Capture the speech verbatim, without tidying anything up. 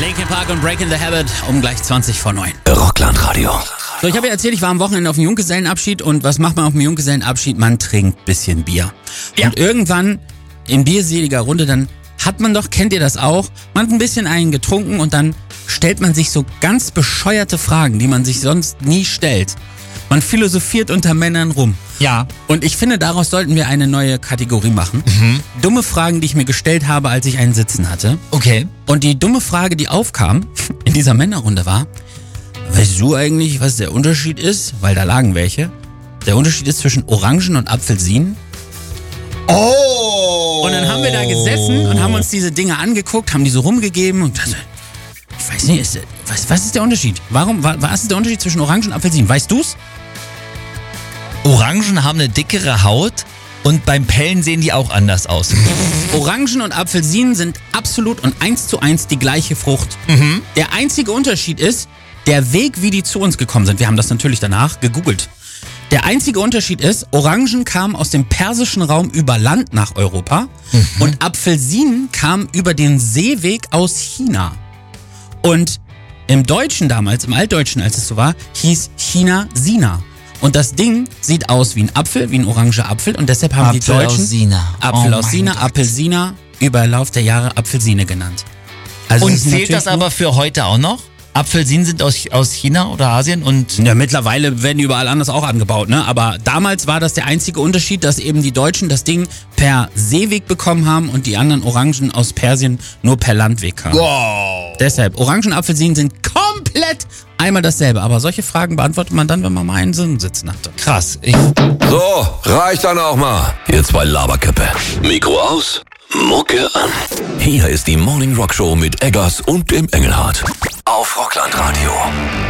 Linkin Park und Breaking the Habit um gleich zwanzig vor neun. Rockland-Radio. So, ich habe ja erzählt, ich war am Wochenende auf dem Junggesellenabschied und was macht man auf dem Junggesellenabschied? Man trinkt ein bisschen Bier. Ja. Und irgendwann in bierseliger Runde, dann hat man doch, kennt ihr das auch, man hat ein bisschen einen getrunken und dann stellt man sich so ganz bescheuerte Fragen, die man sich sonst nie stellt. Man philosophiert unter Männern rum. Ja. Und ich finde, daraus sollten wir eine neue Kategorie machen. Mhm. Dumme Fragen, die ich mir gestellt habe, als ich einen Sitzen hatte. Okay. Und die dumme Frage, die aufkam in dieser Männerrunde war, weißt du eigentlich, was der Unterschied ist? Weil da lagen welche. Der Unterschied ist zwischen Orangen und Apfelsinen. Oh! Und dann haben wir da gesessen und haben uns diese Dinge angeguckt, haben die so rumgegeben und das, ich weiß nicht, ist, was, was ist der Unterschied? Warum, was ist der Unterschied zwischen Orangen und Apfelsinen? Weißt du's? Orangen haben eine dickere Haut und beim Pellen sehen die auch anders aus. Orangen und Apfelsinen sind absolut und eins zu eins die gleiche Frucht. Mhm. Der einzige Unterschied ist der Weg, wie die zu uns gekommen sind. Wir haben das natürlich danach gegoogelt. Der einzige Unterschied ist, Orangen kamen aus dem persischen Raum über Land nach Europa mhm. und Apfelsinen kamen über den Seeweg aus China. Und im Deutschen damals, im Altdeutschen, als es so war, hieß China Sina. Und das Ding sieht aus wie ein Apfel, wie ein oranger Apfel. Und deshalb haben Apfel die Deutschen aus Sina. Apfel Oh aus mein Sina, Gott. Apfelsina, über Lauf der Jahre Apfelsine genannt. Also Und es ist zählt natürlich das aber für heute auch noch? Apfelsinen sind aus, aus China oder Asien und... Ja, mittlerweile werden die überall anders auch angebaut, ne? Aber damals war das der einzige Unterschied, dass eben die Deutschen das Ding per Seeweg bekommen haben und die anderen Orangen aus Persien nur per Landweg kamen. Wow. Deshalb, Orangen und Apfelsinen sind komplett einmal dasselbe. Aber solche Fragen beantwortet man dann, wenn man mal einen Sinn sitzen hatte. Krass. Ich So, reicht dann auch mal. Ihr zwei Laberköppe. Mikro aus, Mucke an. Hier ist die Morning Rock Show mit Eggers und dem Engelhardt. Auf Rockland Radio.